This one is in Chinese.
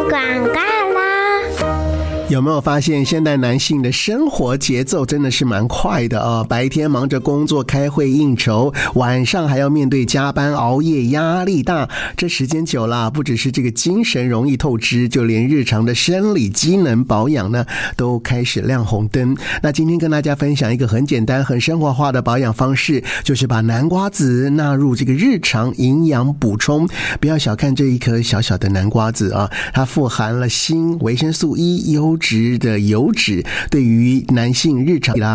广告啦。 有没有发现现代男性的生活节奏真的是蛮快的啊？白天忙着工作开会应酬，晚上还要面对加班熬夜，压力大。这时间久了，不只是这个精神容易透支，就连日常的生理机能保养呢都开始亮红灯。那今天跟大家分享一个很简单很生活化的保养方式，就是把南瓜子纳入这个日常营养补充。不要小看这一颗小小的南瓜子啊，它富含了锌、维生素 E、优质的油脂，对于男性日常